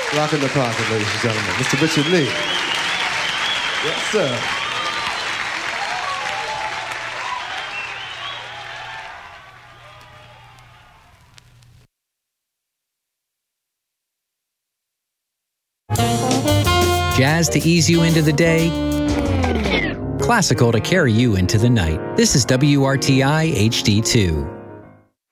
Rocking the pocket, ladies and gentlemen. Mr. Richard Lee. Yes, sir. Jazz to ease you into the day, classical to carry you into the night. This is WRTI HD2.